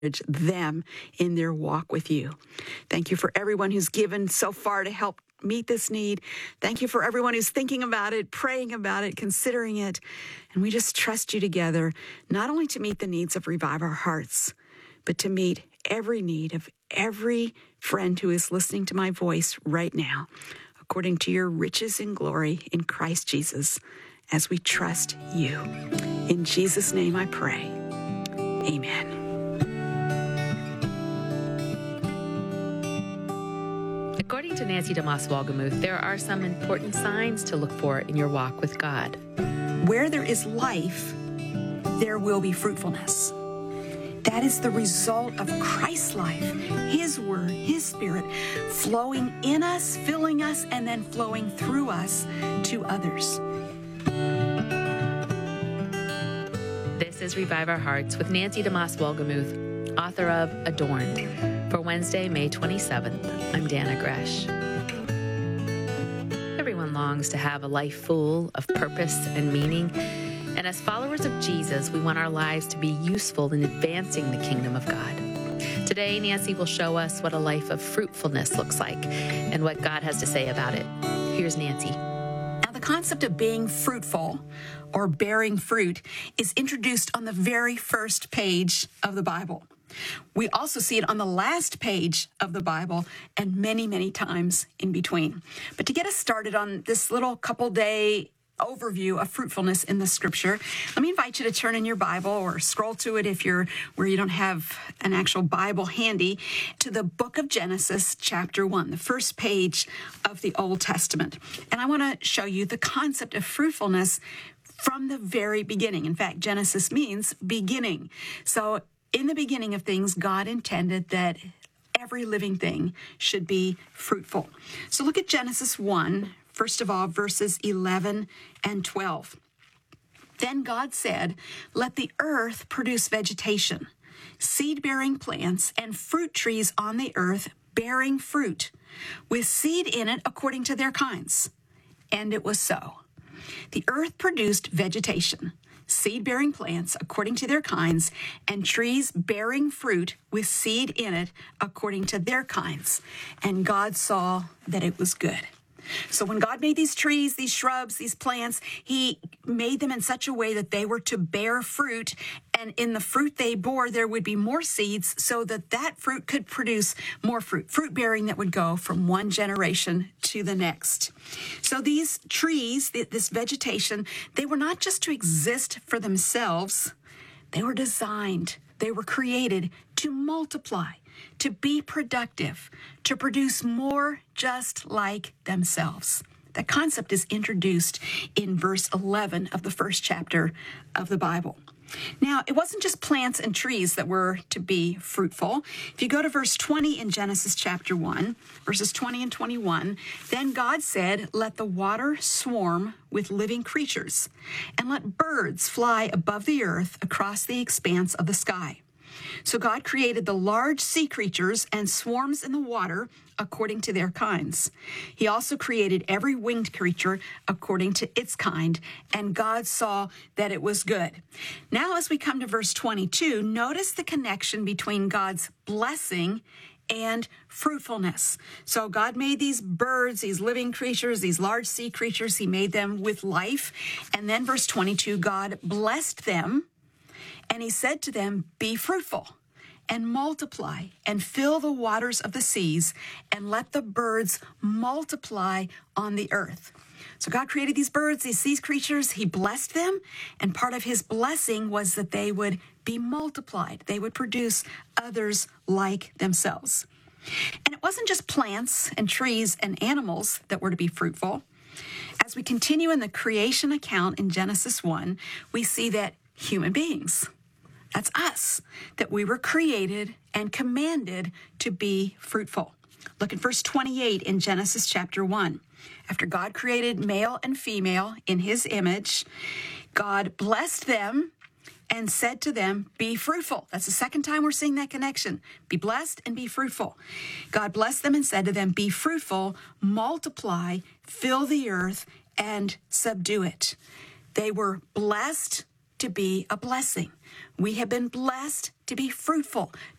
them in their walk with you. Thank you for everyone who's given so far to help meet this need. Thank you for everyone who's thinking about it, praying about it, considering it. And we just trust you together, not only to meet the needs of Revive Our Hearts, but to meet every need of every friend who is listening to my voice right now, according to your riches and glory in Christ Jesus, as we trust you. In Jesus' name I pray. Amen. According to Nancy DeMoss Wolgemuth, there are some important signs to look for in your walk with God. Where there is life, there will be fruitfulness. That is the result of Christ's life, His Word, His Spirit, flowing in us, filling us, and then flowing through us to others. This is Revive Our Hearts with Nancy DeMoss Wolgemuth, author of Adorned. For Wednesday, May 27th, I'm Dana Gresh. Everyone longs to have a life full of purpose and meaning. And as followers of Jesus, we want our lives to be useful in advancing the kingdom of God. Today, Nancy will show us what a life of fruitfulness looks like and what God has to say about it. Here's Nancy. Now, the concept of being fruitful or bearing fruit is introduced on the very first page of the Bible. We also see it on the last page of the Bible and many, many times in between. But to get us started on this little couple-day overview of fruitfulness in the scripture, let me invite you to turn in your Bible or scroll to it if you're where you don't have an actual Bible handy, to the book of Genesis, chapter 1, the first page of the Old Testament. And I want to show you the concept of fruitfulness from the very beginning. In fact, Genesis means beginning. So in the beginning of things, God intended that every living thing should be fruitful. So look at Genesis 1, first of all, verses 11 and 12. Then God said, "Let the earth produce vegetation, seed-bearing plants, and fruit trees on the earth bearing fruit, with seed in it according to their kinds." And it was so. The earth produced vegetation, seed-bearing plants according to their kinds, and trees bearing fruit with seed in it according to their kinds. And God saw that it was good. So when God made these trees, these shrubs, these plants, He made them in such a way that they were to bear fruit. And in the fruit they bore, there would be more seeds so that that fruit could produce more fruit bearing that would go from one generation to the next. So these trees, this vegetation, they were not just to exist for themselves. They were designed, they were created to multiply, to be productive, to produce more just like themselves. That concept is introduced in verse 11 of the first chapter of the Bible. Now, it wasn't just plants and trees that were to be fruitful. If you go to verse 20 in Genesis chapter 1, verses 20 and 21, then God said, "Let the water swarm with living creatures, and let birds fly above the earth across the expanse of the sky." So God created the large sea creatures and swarms in the water according to their kinds. He also created every winged creature according to its kind, and God saw that it was good. Now, as we come to verse 22, notice the connection between God's blessing and fruitfulness. So God made these birds, these living creatures, these large sea creatures. He made them with life. And then verse 22, God blessed them. And He said to them, "Be fruitful and multiply and fill the waters of the seas and let the birds multiply on the earth." So God created these birds, these sea creatures. He blessed them. And part of His blessing was that they would be multiplied. They would produce others like themselves. And it wasn't just plants and trees and animals that were to be fruitful. As we continue in the creation account in Genesis 1, we see that human beings, that's us, that we were created and commanded to be fruitful. Look at verse 28 in Genesis chapter 1. After God created male and female in His image, God blessed them and said to them, "Be fruitful." That's the second time we're seeing that connection. Be blessed and be fruitful. God blessed them and said to them, "Be fruitful, multiply, fill the earth, and subdue it." They were blessed to be a blessing. We have been blessed to be fruitful,